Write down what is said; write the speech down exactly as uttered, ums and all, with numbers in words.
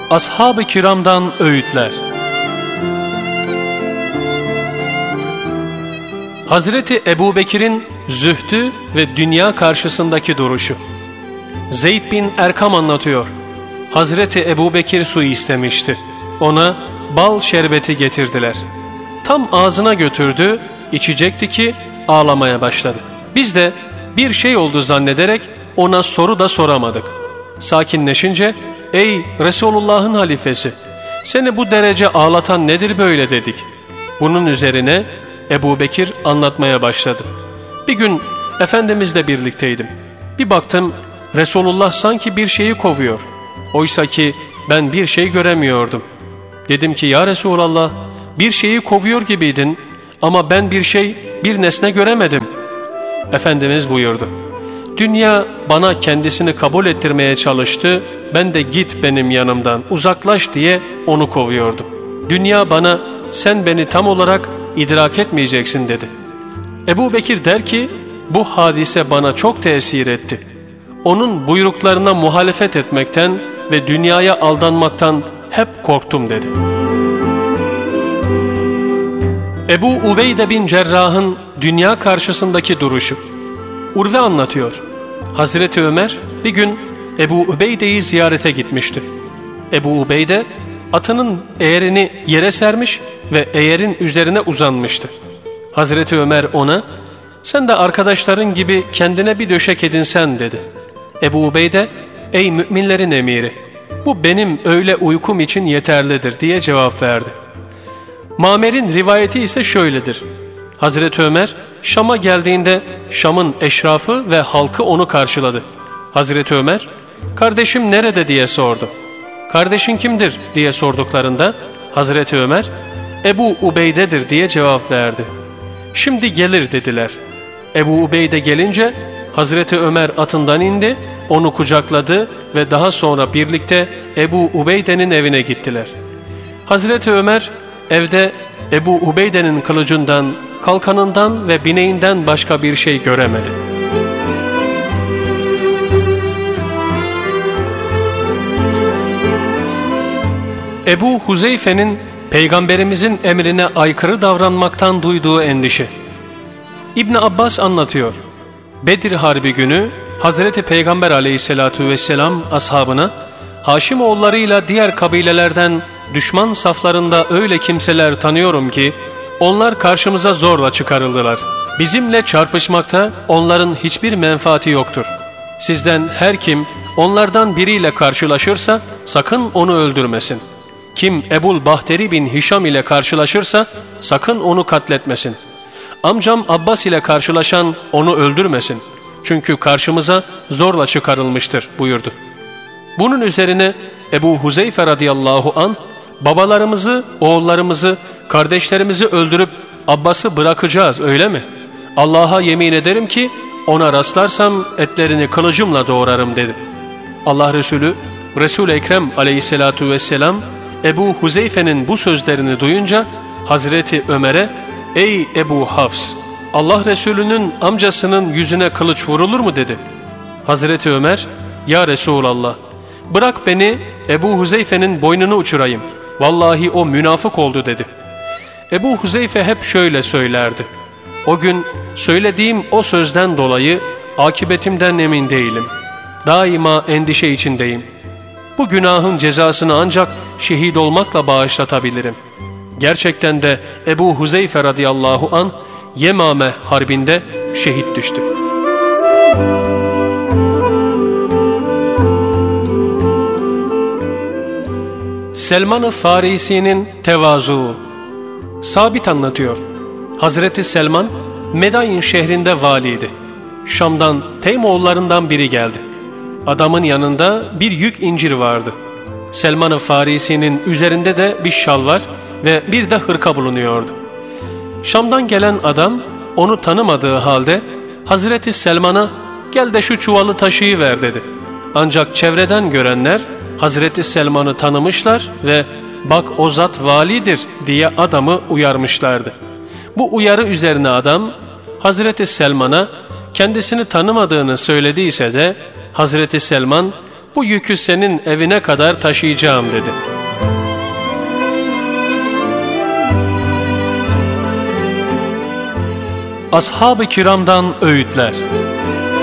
Ashab-ı kiramdan öğütler. Hazreti Ebubekir'in zühdü ve dünya karşısındaki duruşu. Zeyd bin Erkam anlatıyor. Hazreti Ebubekir su istemişti. Ona bal şerbeti getirdiler. Tam ağzına götürdü, içecekti ki ağlamaya başladı. Biz de bir şey oldu zannederek ona soru da soramadık. Sakinleşince, "Ey Resulullah'ın halifesi, seni bu derece ağlatan nedir böyle?" dedik. Bunun üzerine Ebubekir anlatmaya başladı. Bir gün Efendimizle birlikteydim. Bir baktım Resulullah sanki bir şeyi kovuyor. Oysa ki ben bir şey göremiyordum. Dedim ki, "Ya Resulallah, bir şeyi kovuyor gibiydin ama ben bir şey, bir nesne göremedim." Efendimiz buyurdu. "Dünya bana kendisini kabul ettirmeye çalıştı, ben de git benim yanımdan, uzaklaş diye onu kovuyordum. Dünya bana, sen beni tam olarak idrak etmeyeceksin dedi." Ebubekir der ki, "Bu hadise bana çok tesir etti. Onun buyruklarına muhalefet etmekten ve dünyaya aldanmaktan hep korktum" dedi. Ebu Ubeyde bin Cerrah'ın dünya karşısındaki duruşu. Urve anlatıyor. Hazreti Ömer bir gün Ebu Ubeyde'yi ziyarete gitmişti. Ebu Ubeyde atının eğerini yere sermiş ve eğerin üzerine uzanmıştı. Hazreti Ömer ona, "Sen de arkadaşların gibi kendine bir döşek edinsen" dedi. Ebu Ubeyde, "Ey müminlerin emiri, bu benim öğle uykum için yeterlidir" diye cevap verdi. Mamer'in rivayeti ise şöyledir. Hazreti Ömer Şam'a geldiğinde Şam'ın eşrafı ve halkı onu karşıladı. Hazreti Ömer, "Kardeşim nerede?" diye sordu. "Kardeşin kimdir?" diye sorduklarında Hazreti Ömer, "Ebu Ubeyde'dir" diye cevap verdi. "Şimdi gelir" dediler. Ebu Ubeyde gelince Hazreti Ömer atından indi, onu kucakladı ve daha sonra birlikte Ebu Ubeyde'nin evine gittiler. Hazreti Ömer evde Ebu Ubeyde'nin kılıcından, kalkanından ve bineğinden başka bir şey göremedi. Ebu Huzeyfe'nin Peygamberimizin emrine aykırı davranmaktan duyduğu endişe. İbn Abbas anlatıyor. Bedir Harbi günü Hazreti Peygamber aleyhissalatu vesselam ashabına, "Haşimoğullarıyla diğer kabilelerden düşman saflarında öyle kimseler tanıyorum ki onlar karşımıza zorla çıkarıldılar. Bizimle çarpışmakta onların hiçbir menfaati yoktur. Sizden her kim onlardan biriyle karşılaşırsa sakın onu öldürmesin. Kim Ebul Bahteri bin Hişam ile karşılaşırsa sakın onu katletmesin. Amcam Abbas ile karşılaşan onu öldürmesin. Çünkü karşımıza zorla çıkarılmıştır" buyurdu. Bunun üzerine Ebu Huzeyfe radıyallahu anh, "Babalarımızı, oğullarımızı, kardeşlerimizi öldürüp Abbas'ı bırakacağız öyle mi? Allah'a yemin ederim ki ona rastlarsam etlerini kılıcımla doğrarım" dedi. Allah Resulü, Resul-i Ekrem aleyhissalatu vesselam Ebu Huzeyfe'nin bu sözlerini duyunca Hazreti Ömer'e, "Ey Ebu Hafs, Allah Resulü'nün amcasının yüzüne kılıç vurulur mu?" dedi. Hazreti Ömer, "Ya Resulallah, bırak beni Ebu Huzeyfe'nin boynunu uçurayım. Vallahi o münafık oldu" dedi. Ebu Huzeyfe hep şöyle söylerdi. "O gün söylediğim o sözden dolayı akıbetimden emin değilim. Daima endişe içindeyim. Bu günahın cezasını ancak şehit olmakla bağışlatabilirim." Gerçekten de Ebu Huzeyfe radıyallahu anh Yemame harbinde şehit düştü. Selman-ı Farisi'nin tevazu. Sabit anlatıyor. Hazreti Selman Medain şehrinde valiydi. Şam'dan Teymoğullarından biri geldi. Adamın yanında bir yük incir vardı. Selman-ı Farisi'nin üzerinde de bir şal var ve bir de hırka bulunuyordu. Şam'dan gelen adam onu tanımadığı halde Hazreti Selman'a, "Gel de şu çuvalı taşıyıver" dedi. Ancak çevreden görenler Hazreti Selman'ı tanımışlar ve "Bak o zat validir" diye adamı uyarmışlardı. Bu uyarı üzerine adam Hazreti Selman'a kendisini tanımadığını söylediyse de Hazreti Selman bu yükü senin evine kadar taşıyacağım dedi. Ashab-ı kiramdan öğütler.